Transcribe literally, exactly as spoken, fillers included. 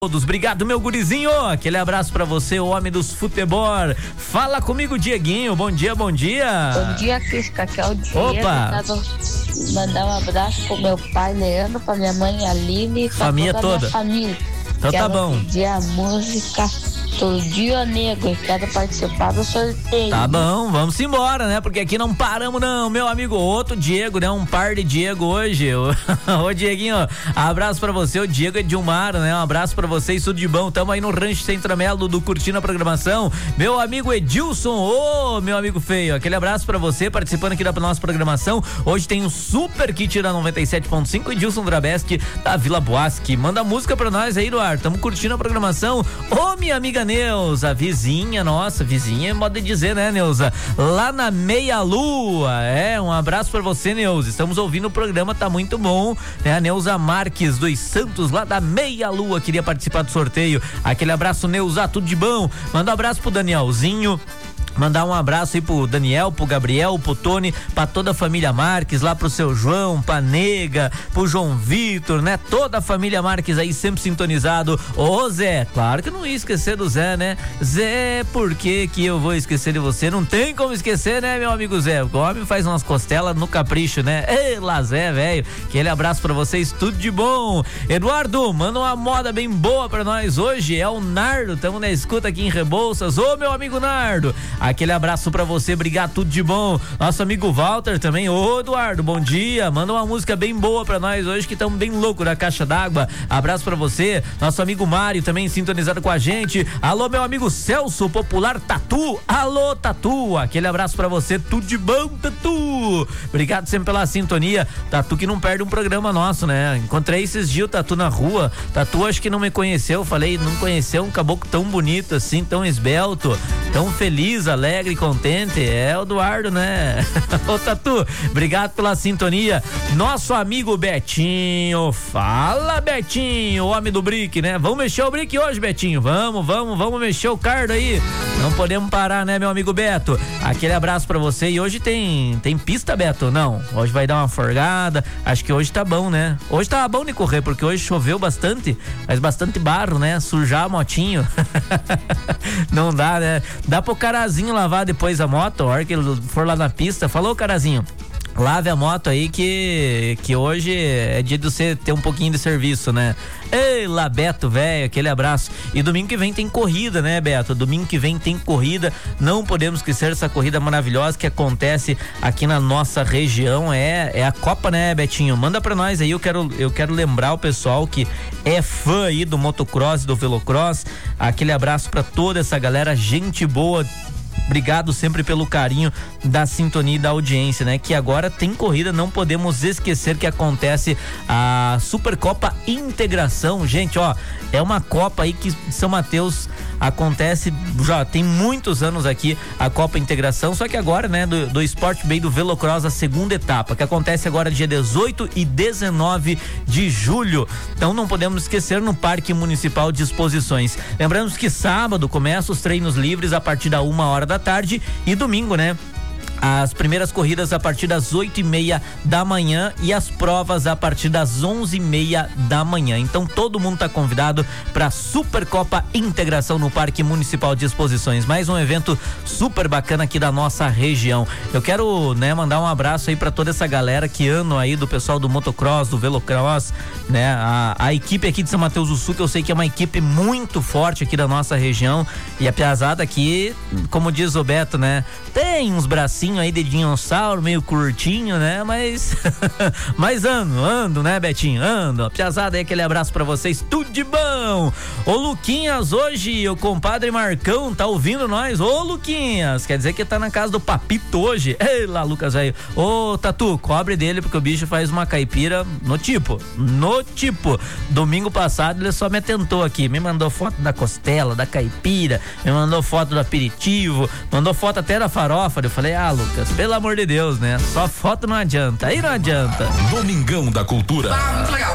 Todos, obrigado meu gurizinho, aquele abraço pra você, o homem dos futebol. Fala comigo, Dieguinho, bom dia, bom dia. Bom dia, Kisca, que é o Diego. Opa. Mandar um abraço pro meu pai, Leandro, pra minha mãe, Aline, pra família toda a toda. minha família. Então tá bom. Pedir a música Todo Dia Negro, quero participar do sorteio. Tá bom, vamos embora, né? Porque aqui não paramos não, meu amigo, outro Diego, né? Um par de Diego hoje. Ô Dieguinho, abraço pra você, o Diego é de Umar, né? Um abraço pra vocês, tudo de bom. Tamo aí no Rancho Centramelo do Curtindo a Programação. Meu amigo Edilson, ô meu amigo feio, aquele abraço pra você, participando aqui da nossa programação. Hoje tem um super kit da noventa e sete ponto cinco, Edilson Drabeski, da Vila Boasque. Manda música pra nós aí do ar, tamo curtindo a programação. Ô minha amiga Neuza, vizinha nossa, vizinha é modo de dizer, né, Neuza? Lá na Meia Lua, é, um abraço pra você, Neuza, estamos ouvindo o programa, tá muito bom, né? A Neuza Marques dos Santos, lá da Meia Lua, queria participar do sorteio, aquele abraço, Neuza, tudo de bom? Manda um abraço pro Danielzinho, mandar um abraço aí pro Daniel, pro Gabriel, pro Tony, pra toda a família Marques, lá pro seu João, pra Nega, pro João Vitor, né? Toda a família Marques aí sempre sintonizado. Ô Zé, claro que não ia esquecer do Zé, né? Zé, por que que eu vou esquecer de você? Não tem como esquecer, né, meu amigo Zé? O homem faz umas costelas no capricho, né? Ei, lá Zé, velho, aquele abraço pra vocês, tudo de bom. Eduardo, manda uma moda bem boa pra nós hoje, é o Nardo, tamo na escuta aqui em Rebouças. Ô, meu amigo Nardo, aquele abraço pra você, obrigado, tudo de bom. Nosso amigo Walter também, ô Eduardo, bom dia, manda uma música bem boa pra nós hoje que estamos bem louco na caixa d'água, abraço pra você. Nosso amigo Mário também sintonizado com a gente. Alô, meu amigo Celso, Popular Tatu, alô Tatu, aquele abraço pra você, tudo de bom, Tatu, obrigado sempre pela sintonia. Tatu que não perde um programa nosso, né? Encontrei esses dias o Tatu na rua, Tatu acho que não me conheceu, falei, não conheceu um caboclo tão bonito assim, tão esbelto, tão feliz, alegre, contente, é o Eduardo, né? Ô Tatu, obrigado pela sintonia. Nosso amigo Betinho, fala Betinho, o homem do brick, né? Vamos mexer o brick hoje, Betinho, vamos, vamos, vamos mexer o cardo aí, não podemos parar, né, meu amigo Beto? Aquele abraço pra você. E hoje tem tem pista, Beto? Não, hoje vai dar uma forgada, acho que hoje tá bom, né? Hoje tá bom de correr, porque hoje choveu bastante, faz bastante barro, né? Sujar a motinho não dá, né? Dá pro Carazinho lavar depois a moto, a hora que ele for lá na pista. Falou, Carazinho, lave a moto aí que, que hoje é dia de você ter um pouquinho de serviço, né? Ei, lá, Beto, velho, aquele abraço. E domingo que vem tem corrida, né, Beto? Domingo que vem tem corrida, não podemos esquecer essa corrida maravilhosa que acontece aqui na nossa região, é, é a Copa, né, Betinho? Manda pra nós aí, eu quero, eu quero lembrar o pessoal que é fã aí do motocross e do velocross, aquele abraço pra toda essa galera, gente boa. Obrigado sempre pelo carinho da sintonia e da audiência, né? Que agora tem corrida, não podemos esquecer que acontece a Supercopa Integração. Gente, ó, é uma Copa aí que São Mateus acontece, já tem muitos anos aqui a Copa Integração, só que agora, né, do, do Sport Bay do Velocross, a segunda etapa, que acontece agora dia dezoito e dezenove de julho. Então não podemos esquecer no Parque Municipal de Exposições. Lembramos que sábado começa os treinos livres a partir da uma hora da tarde e domingo, né? As primeiras corridas a partir das oito e meia da manhã e as provas a partir das onze e meia da manhã. Então todo mundo tá convidado para Supercopa Integração no Parque Municipal de Exposições. Mais um evento super bacana aqui da nossa região. Eu quero, né, mandar um abraço aí para toda essa galera que anda aí, do pessoal do motocross, do velocross, né? A, a equipe aqui de São Mateus do Sul, que eu sei que é uma equipe muito forte aqui da nossa região, e a piazada aqui, como diz o Beto, né? Tem uns bracinhos aí de dinossauro, meio curtinho, né? Mas mas ando, ando, né, Betinho? Ando. Piazada aí, aquele abraço pra vocês, tudo de bom. Ô Luquinhas, hoje o compadre Marcão tá ouvindo nós. Ô Luquinhas, quer dizer que tá na casa do Papito hoje. Ei lá, Lucas aí. Ô Tatu, cobre dele porque o bicho faz uma caipira no tipo, no tipo. Domingo passado ele só me atentou aqui, me mandou foto da costela, da caipira, me mandou foto do aperitivo, mandou foto até da farofa. Eu falei, ah, Lucas, pelo amor de Deus, né? Só foto não adianta, aí não adianta. Domingão da Cultura.